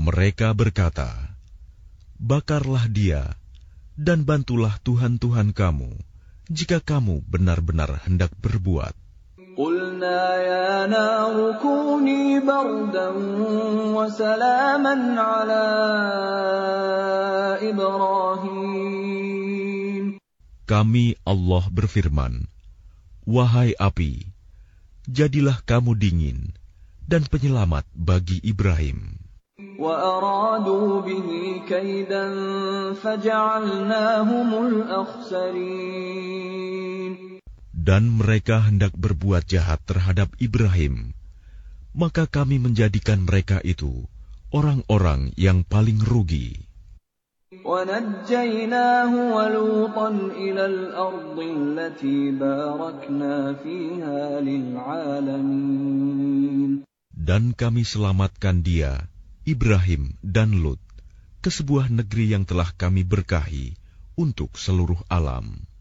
Mereka berkata, "Bakarlah dia dan bantulah Tuhan-Tuhan kamu jika kamu benar-benar hendak berbuat." قُلْنَا يَا نَارُ كُونِي بَرْدًا وَسَلَامًا عَلَىٰ إِبْرَاهِيمَ. Kami Allah berfirman, "Wahai api, jadilah kamu dingin dan penyelamat bagi Ibrahim." وَأَرَادُوا بِهِ كَيْدًا فَجَعَلْنَاهُمُ الْأَخْسَرِينَ. Dan mereka hendak berbuat jahat terhadap Ibrahim, maka kami menjadikan mereka itu orang-orang yang paling rugi. وَنَجَّيْنَاهُ وَلُوطًا إِلَى الْأَرْضِ الَّتِي بَارَكْنَا فِيهَا لِلْعَالَمِينَ. Dan kami selamatkan dia, Ibrahim dan Lut, ke sebuah negeri yang telah kami berkahi untuk seluruh alam.